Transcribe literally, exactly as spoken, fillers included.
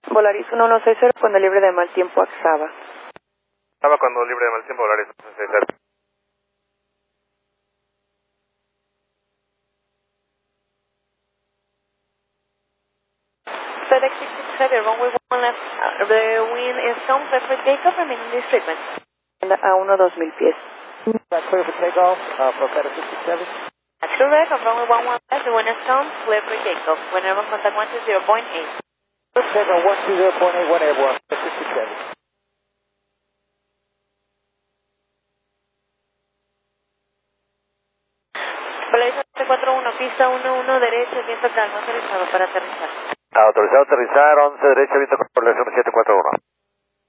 Volaris uno uno seis cero cuando libre de mal tiempo, Axaba. Axaba cuando libre de mal tiempo, Volaris uno seis cero. FedEx six six seven, runway one left, uh, the wind is calm, clear for takeoff, remaining this treatment. A uno dos mil pies. Clear for takeoff uh, for FedEx six six seven. That's correct, on runway one one left, the wind is calm, clear for takeoff. Whenever contact one two zero point eight. Takeoff one two zero point eight one airborne, six six seven. Volaris cuatro uno, pista uno uno, derecho, viento calmo, autorizado para aterrizar. Autorizado a aterrizar, once derecha, viento con población siete cuatro uno.